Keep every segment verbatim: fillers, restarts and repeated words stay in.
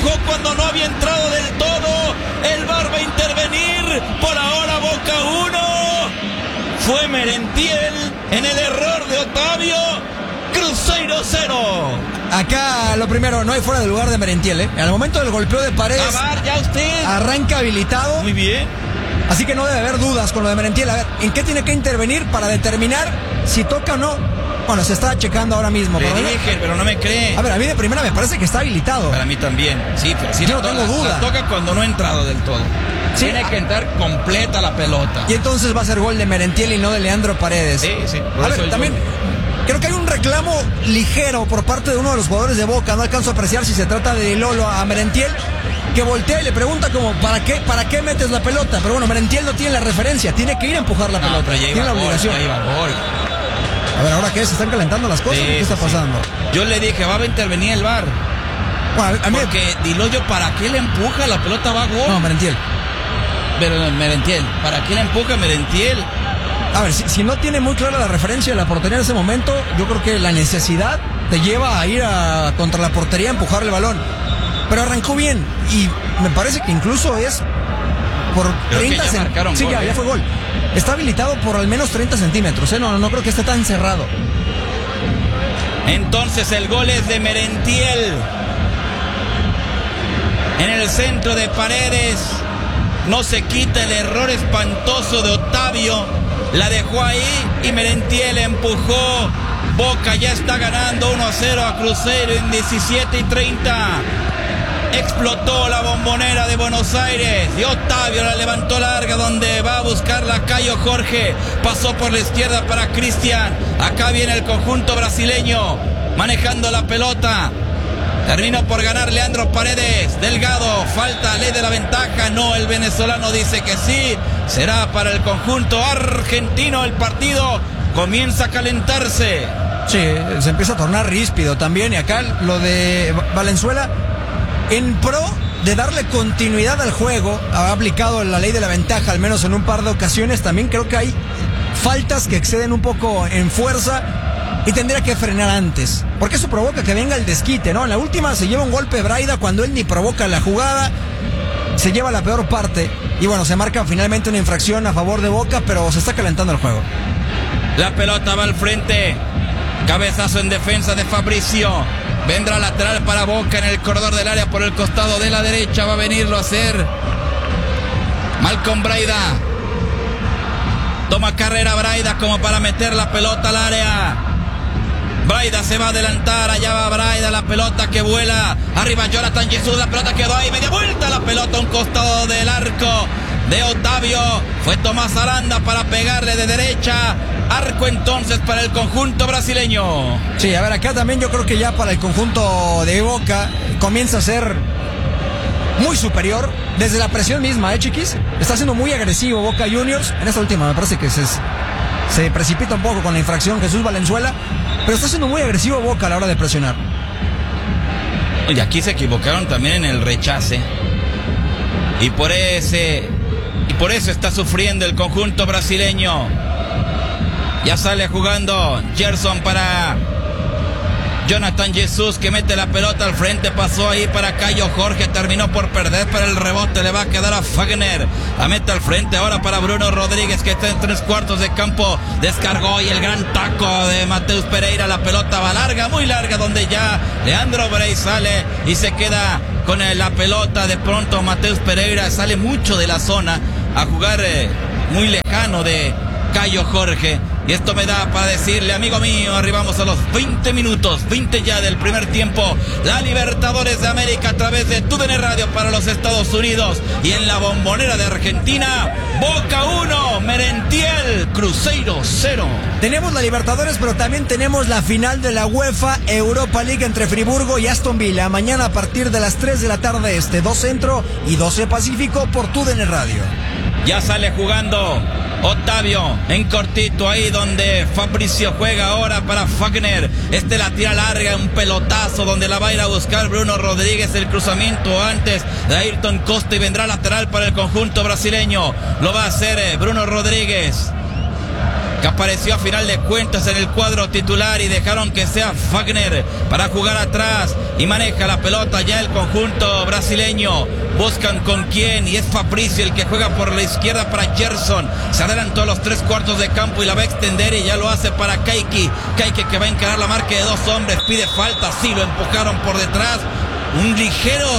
empujó cuando no había entrado del todo. El V A R va a intervenir. Por ahora Boca uno. Fue Merentiel en el error de Otavio. Cruzeiro cero. Acá lo primero, no hay fuera de lugar de Merentiel, ¿eh? Al momento del golpeo de Paredes, A V A R, ya usted. arranca habilitado. Muy bien. Así que no debe haber dudas con lo de Merentiel. A ver, ¿en qué tiene que intervenir para determinar si toca o no? Bueno, se está checando ahora mismo. Le pero dije, pero no me cree. A ver, a mí de primera me parece que está habilitado. Para mí también. Sí, pero sí. Yo no la- tengo la- duda. la toca cuando no ha entrado del todo. Sí. Tiene que entrar completa la pelota. Y entonces va a ser gol de Merentiel y no de Leandro Paredes. Sí, sí. Por A eso ver, yo- también creo que hay un reclamo ligero por parte de uno de los jugadores de Boca. No alcanzo a apreciar si se trata de Lolo a Merentiel, que voltea y le pregunta como, ¿para qué, ¿para qué metes la pelota? Pero bueno, Merentiel no tiene la referencia, tiene que ir a empujar la No, pelota. pero ya Tiene iba la gol, obligación. ya iba gol. A ver, ¿ahora qué? ¿Se están calentando las cosas? Sí, ¿Qué está sí, sí. pasando? Yo le dije, va a intervenir el V A R. Bueno, a mí... Porque Diloyo, ¿para qué le empuja? La pelota va a gol. No, Merentiel. Pero Merentiel, ¿para qué le empuja Merentiel? A ver, si, si no tiene muy clara la referencia de la portería en ese momento, yo creo que la necesidad te lleva a ir a, contra la portería a empujar el balón. Pero arrancó bien y me parece que incluso es por Creo que treinta ya cen- marcaron Sí, gol, ya, ¿eh? ya fue gol. Está habilitado por al menos treinta centímetros, ¿eh? No, no creo que esté tan cerrado. Entonces el gol es de Merentiel. En el centro de Paredes. No se quita el error espantoso de Otavio. La dejó ahí y Merentiel empujó. Boca ya está ganando uno a cero a Cruzeiro en diecisiete y treinta. Explotó la Bombonera de Buenos Aires y Otavio la levantó larga donde va a buscarla Caio Jorge. Pasó por la izquierda para Cristian. Acá viene el conjunto brasileño manejando la pelota. Terminó por ganar Leandro Paredes. Delgado, falta, ley de la ventaja. No, el venezolano dice que sí. Será para el conjunto argentino. El partido comienza a calentarse. Sí, se empieza a tornar ríspido también. Y acá lo de Valenzuela, en pro de darle continuidad al juego, ha aplicado la ley de la ventaja, al menos en un par de ocasiones. También creo que hay faltas que exceden un poco en fuerza y tendría que frenar antes, porque eso provoca que venga el desquite, ¿no? En la última se lleva un golpe Braida cuando él ni provoca la jugada, se lleva la peor parte y bueno, se marca finalmente una infracción a favor de Boca, pero se está calentando el juego. La pelota va al frente. Cabezazo en defensa de Fabricio. Vendrá lateral para Boca en el corredor del área por el costado de la derecha. Va a venirlo a hacer Malcolm Braida. Toma carrera Braida como para meter la pelota al área. Braida se va a adelantar, allá va Braida, la pelota que vuela, arriba Jonathan Jesús, la pelota quedó ahí, media vuelta la pelota a un costado del arco de Otavio, fue Tomás Aranda para pegarle de derecha, arco entonces para el conjunto brasileño. Sí, a ver, acá también yo creo que ya para el conjunto de Boca comienza a ser muy superior, desde la presión misma, ¿eh, chiquis? Está siendo muy agresivo Boca Juniors, en esta última me parece que se, se precipita un poco con la infracción Jesús Valenzuela, pero está siendo muy agresivo Boca a la hora de presionar. Y aquí se equivocaron también en el rechace. Y por ese y por eso está sufriendo el conjunto brasileño. Ya sale jugando Gerson para Jonathan Jesús, que mete la pelota al frente, pasó ahí para Caio Jorge, terminó por perder, pero el rebote le va a quedar a Fagner, la mete al frente ahora para Bruno Rodríguez, que está en tres cuartos de campo, descargó y el gran taco de Mateus Pereira, la pelota va larga, muy larga, donde ya Leandro Bray sale y se queda con la pelota. De pronto Mateus Pereira sale mucho de la zona a jugar eh, muy lejano de Caio Jorge. Y esto me da para decirle, amigo mío, arribamos a los veinte minutos, veinte ya del primer tiempo. La Libertadores de América a través de T U D N Radio para los Estados Unidos. Y en la Bombonera de Argentina, Boca uno, Merentiel, Cruzeiro cero. Tenemos la Libertadores, pero también tenemos la final de la UEFA Europa League entre Friburgo y Aston Villa. Mañana a partir de las tres de la tarde este, dos Centro y doce Pacífico por T U D N Radio. Ya sale jugando Otavio en cortito, ahí donde Fabricio juega ahora para Fagner. Este la tira larga, un pelotazo donde la va a ir a buscar Bruno Rodríguez. El cruzamiento antes de Ayrton Costa y vendrá lateral para el conjunto brasileño. Lo va a hacer Bruno Rodríguez. que apareció a final de cuentas en el cuadro titular y dejaron que sea Fagner para jugar atrás y maneja la pelota ya el conjunto brasileño. Buscan con quién y es Fabricio el que juega por la izquierda para Gerson. Se adelantó a los tres cuartos de campo y la va a extender y ya lo hace para Keiky. Keiky que va a encarar la marca de dos hombres, pide falta, sí lo empujaron por detrás. Un ligero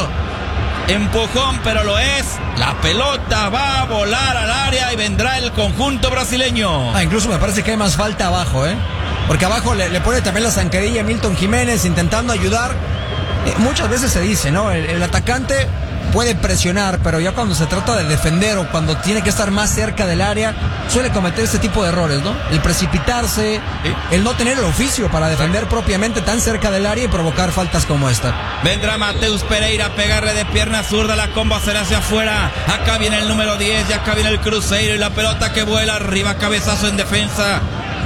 empujón, pero lo es. La pelota va a volar al área y vendrá el conjunto brasileño. Ah, incluso me parece que hay más falta abajo, ¿eh? Porque abajo le, le pone también la zancadilla a Milton Jiménez intentando ayudar. Eh, muchas veces se dice, ¿no? El, el atacante puede presionar, pero ya cuando se trata de defender o cuando tiene que estar más cerca del área, suele cometer este tipo de errores, ¿no? El precipitarse, ¿sí? El no tener el oficio para defender ¿sí? propiamente tan cerca del área y provocar faltas como esta. Vendrá Mateus Pereira a pegarle de pierna zurda, la comba será hacia afuera. Acá viene el número diez y acá viene el Cruzeiro y la pelota que vuela arriba, cabezazo en defensa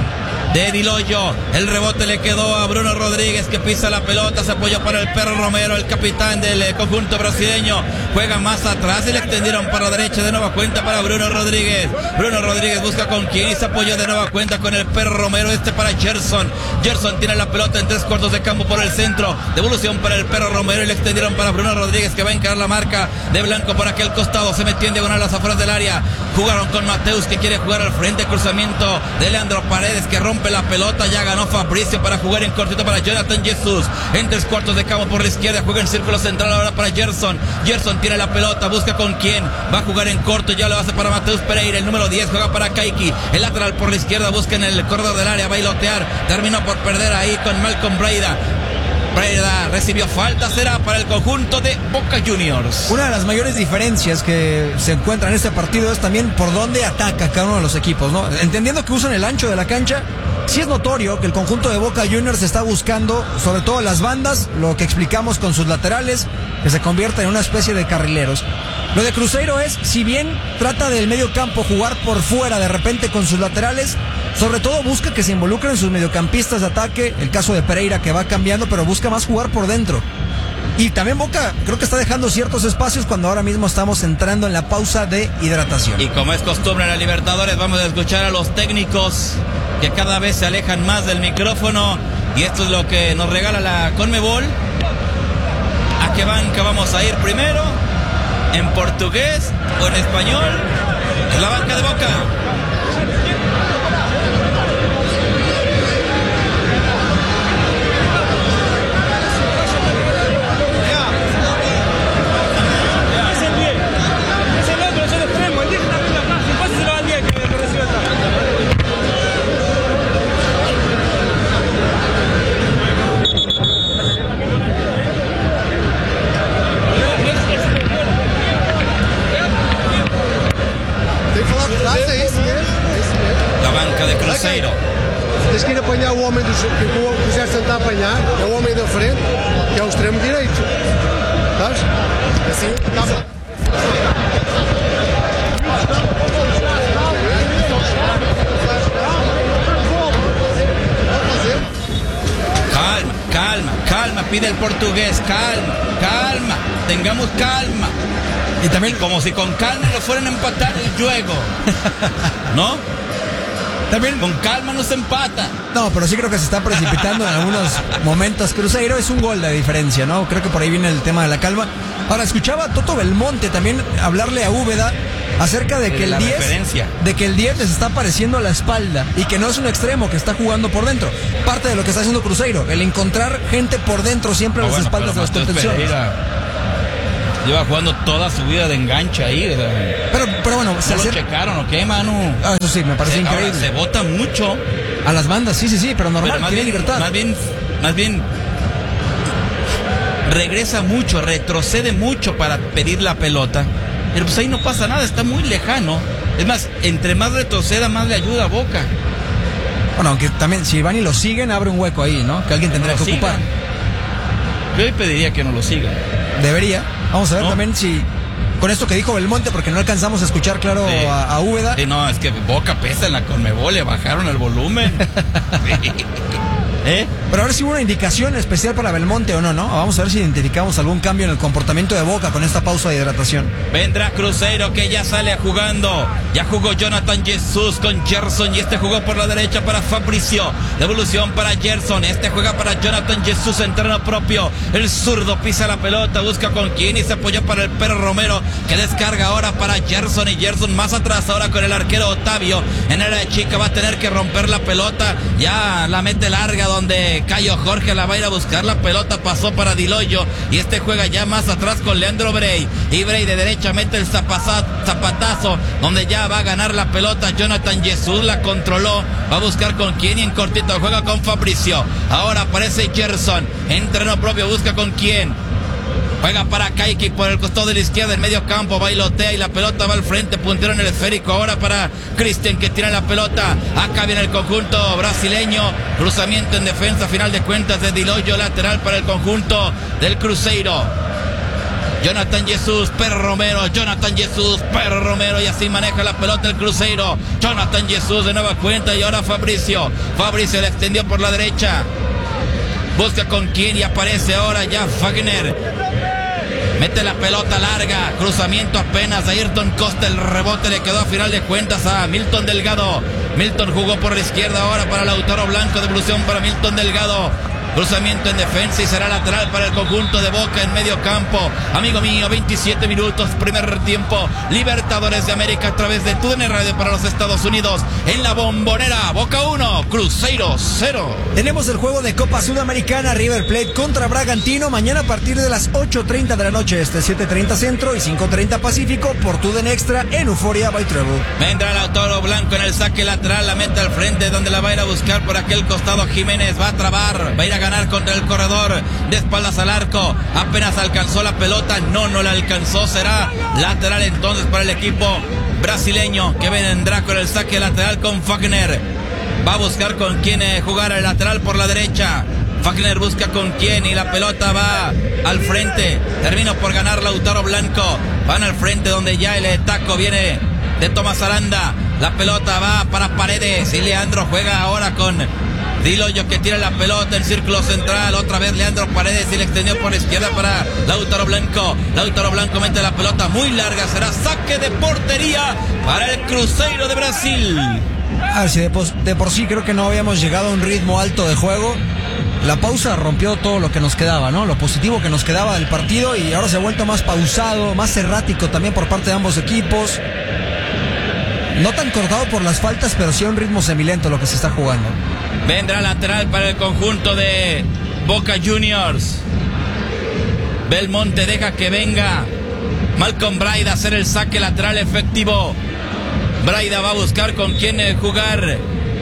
de Diloyo. El rebote le quedó a Bruno Rodríguez que pisa la pelota, se apoyó para el Perro Romero, el capitán del conjunto brasileño. Juega más atrás y le extendieron para la derecha de nueva cuenta para Bruno Rodríguez. Bruno Rodríguez busca con quién y se apoyó de nueva cuenta con el Perro Romero, este para Gerson. Gerson tiene la pelota en tres cuartos de campo por el centro. Devolución para el Perro Romero y le extendieron para Bruno Rodríguez que va a encarar la marca de Blanco por aquel costado. Se metió en diagonal a las afueras del área. Jugaron con Mateus que quiere jugar al frente. Cruzamiento de Leandro Paredes que rompe la pelota, ya ganó Fabricio para jugar en cortito para Jonathan Jesús, en tres cuartos de campo por la izquierda, juega en círculo central ahora para Gerson. Gerson tiene la pelota, busca con quién, va a jugar en corto, ya lo hace para Mateus Pereira, el número diez juega para Keiky, el lateral por la izquierda, busca en el corredor del área, va a bailotear, terminó por perder ahí con Malcolm Breda. Breda recibió falta, será para el conjunto de Boca Juniors. Una de las mayores diferencias que se encuentra en este partido es también por dónde ataca cada uno de los equipos, ¿no? Entendiendo que usan el ancho de la cancha, sí es notorio que el conjunto de Boca Juniors está buscando, sobre todo las bandas, lo que explicamos con sus laterales, que se convierta en una especie de carrileros. Lo de Cruzeiro es, si bien trata del medio campo jugar por fuera de repente con sus laterales, sobre todo busca que se involucren sus mediocampistas de ataque, el caso de Pereira que va cambiando, pero busca más jugar por dentro. Y también Boca creo que está dejando ciertos espacios cuando ahora mismo estamos entrando en la pausa de hidratación. Y como es costumbre en la Libertadores, vamos a escuchar a los técnicos que cada vez se alejan más del micrófono. Y esto es lo que nos regala la Conmebol. ¿A qué banca vamos a ir primero? ¿En portugués o en español? Es la banca de Boca. De Cruzeiro. Tens que ir apanhar o homem do, que o quiseste tentar apanhar, é o homem da frente, que é o extremo direito. Estás? Assim, está. Calma, calma, calma, pide el portugués, calma, calma, tengamos calma. Y también como si con calma lo fueran a empatar el juego, ¿no? También con calma no se empata. No, pero sí creo que se está precipitando en algunos momentos. Cruzeiro es un gol de diferencia, ¿no? Creo que por ahí viene el tema de la calma. Ahora, escuchaba a Toto Belmonte también hablarle a Úbeda acerca de que el diez, de que el diez les está apareciendo a la espalda y que no es un extremo que está jugando por dentro. Parte de lo que está haciendo Cruzeiro, el encontrar gente por dentro siempre a las bueno, espaldas de las contenciones. Pereira lleva jugando toda su vida de enganche ahí. Pero, pero bueno, ¿no se lo acer... checaron o qué, Manu? Ah, eso sí, me parece se, increíble. Ahora, se bota mucho a las bandas, sí, sí, sí, pero normal, pero más tiene bien, libertad. Más bien, más bien regresa mucho, retrocede mucho para pedir la pelota. Pero pues ahí no pasa nada, está muy lejano. Es más, entre más retroceda, más le ayuda a Boca. Bueno, aunque también si van y lo siguen, abre un hueco ahí, ¿no? Que alguien tendría que ocupar. Yo le pediría que no lo sigan. Debería. Vamos a ver ¿no? también si con esto que dijo Belmonte, porque no alcanzamos a escuchar claro sí. a, a Úbeda. Sí, no, es que Boca pesa en la Conmebol, le bajaron el volumen. Sí. ¿Eh? Pero a ver si hubo una indicación especial para Belmonte o no, ¿no? Vamos a ver si identificamos algún cambio en el comportamiento de Boca con esta pausa de hidratación. Vendrá Cruzeiro, que ya sale jugando. Ya jugó Jonathan Jesús con Gerson y este jugó por la derecha para Fabricio. Devolución para Gerson. Este juega para Jonathan Jesús en terreno propio. El zurdo pisa la pelota, busca con quién y se apoya para el Perro Romero, que descarga ahora para Gerson, y Gerson más atrás ahora con el arquero Otavio. En área de chica va a tener que romper la pelota. Ya la mete larga donde Cayo Jorge la va a ir a buscar. La pelota pasó para Diloyo y este juega ya más atrás con Leandro Bray. Y Bray de derecha mete el zapatazo donde ya va a ganar la pelota Jonathan Jesús. La controló, va a buscar con quién y en cortito juega con Fabricio. Ahora aparece Gerson en terreno propio, busca con quién. Juega para Kaiki por el costado de la izquierda, en medio campo, bailotea y la pelota va al frente, puntero en el esférico, ahora para Cristian que tira la pelota, acá viene el conjunto brasileño, cruzamiento en defensa, final de cuentas de Diloyo, lateral para el conjunto del Cruzeiro. Jonathan Jesús, Perro Romero, Jonathan Jesús, Perro Romero, y así maneja la pelota el Cruzeiro. Jonathan Jesús de nueva cuenta y ahora Fabricio, Fabricio le extendió por la derecha. Busca con quién y aparece ahora ya Fagner. Mete la pelota larga, cruzamiento apenas a Ayrton Costa, el rebote le quedó a final de cuentas a Milton Delgado. Milton jugó por la izquierda ahora para Lautaro Blanco, devolución para Milton Delgado. Cruzamiento en defensa y será lateral para el conjunto de Boca en medio campo. Amigo mío, veintisiete minutos, primer tiempo. Libertadores de América a través de T U D N Radio para los Estados Unidos. En la Bombonera, Boca uno, Cruzeiro cero. Tenemos el juego de Copa Sudamericana, River Plate contra Bragantino, mañana a partir de las ocho treinta de la noche, este siete treinta Centro y cinco treinta Pacífico, por T U D N Extra en Euforia by Treble. Vendrá Lautaro Blanco en el saque lateral, la mete al frente donde la va a ir a buscar por aquel costado Jiménez, va a trabar, va a ir a ganar contra el corredor, de espaldas al arco, apenas alcanzó la pelota, no, no la alcanzó, será lateral entonces para el equipo brasileño, que vendrá con el saque lateral con Fagner, va a buscar con quién jugar el lateral por la derecha. Fagner busca con quién y la pelota va al frente, termina por ganar Lautaro Blanco, van al frente donde ya el taco viene de Tomás Aranda, la pelota va para Paredes y Leandro juega ahora con Diloyo que tira la pelota en círculo central, otra vez Leandro Paredes y le extendió por la izquierda para Lautaro Blanco. Lautaro Blanco mete la pelota muy larga, será saque de portería para el Cruzeiro de Brasil. A ver, si de, de por sí creo que no habíamos llegado a un ritmo alto de juego, la pausa rompió todo lo que nos quedaba, ¿no? Lo positivo que nos quedaba del partido, y ahora se ha vuelto más pausado, más errático también por parte de ambos equipos. No tan cortado por las faltas, pero sí a un ritmo semilento lo que se está jugando. Vendrá lateral para el conjunto de Boca Juniors. Belmonte deja que venga Malcolm Braida a hacer el saque lateral efectivo. Braida va a buscar con quién jugar.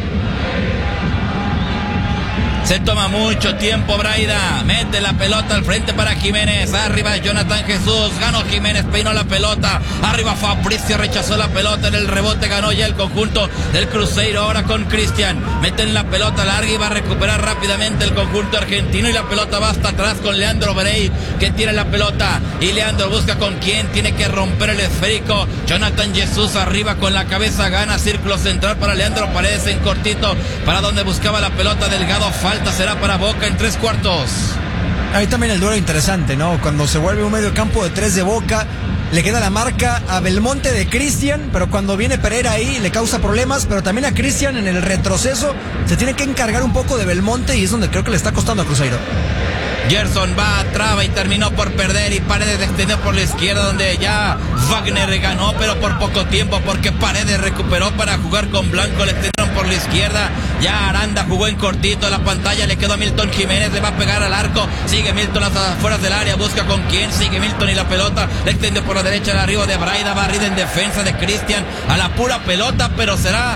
Se toma mucho tiempo Braida, mete la pelota al frente para Jiménez, arriba Jonathan Jesús, ganó Jiménez, peinó la pelota, arriba Fabricio, rechazó la pelota, en el rebote ganó ya el conjunto del Cruzeiro, ahora con Cristian, meten la pelota larga y va a recuperar rápidamente el conjunto argentino y la pelota va hasta atrás con Leandro Bray, que tira la pelota y Leandro busca con quién, tiene que romper el esférico, Jonathan Jesús arriba con la cabeza, gana círculo central para Leandro Paredes en cortito, para donde buscaba la pelota Delgado, falta será para Boca en tres cuartos. Ahí también el duelo interesante, ¿no? Cuando se vuelve un medio campo de tres de Boca, le queda la marca a Belmonte de Cristian, pero cuando viene Pereira ahí le causa problemas, pero también a Cristian en el retroceso se tiene que encargar un poco de Belmonte y es donde creo que le está costando a Cruzeiro. Gerson va a traba y terminó por perder y Paredes extendió por la izquierda donde ya Wagner ganó, pero por poco tiempo porque Paredes recuperó para jugar con Blanco, le extendieron por la izquierda, ya Aranda jugó en cortito, la pantalla le quedó a Milton Jiménez, le va a pegar al arco, sigue Milton hasta las afueras del área, busca con quién, sigue Milton y la pelota, le extendió por la derecha, el arribo de Braida, barrida en defensa de Cristian, a la pura pelota, pero será